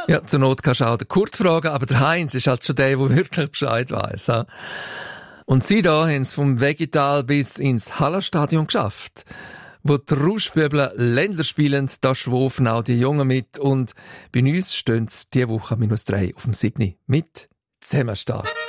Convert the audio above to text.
Ja, zur Not kannst du auch den Kurt fragen, aber der Heinz ist halt schon der wirklich Bescheid weiss. Ja. Und sie da haben es vom Vegetal bis ins Hallerstadion geschafft. Wo die Rauschbübel Länder spielen, da schwofen auch die Jungen mit. Und bei uns stehen sie diese Woche -3 auf dem 7. mit Zusammenstehen.